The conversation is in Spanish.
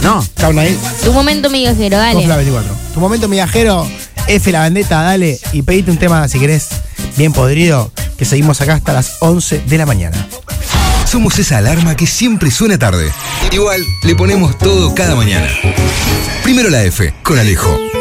No. Caunay. Tu momento migajero, Con dale. Fla 24. Tu momento migajero, F la vendetta, dale. Y pedite un tema, si querés, bien podrido, que seguimos acá hasta las 11 de la mañana. Somos esa alarma que siempre suena tarde. Igual, le ponemos todo cada mañana. Primero la F, con Alejo.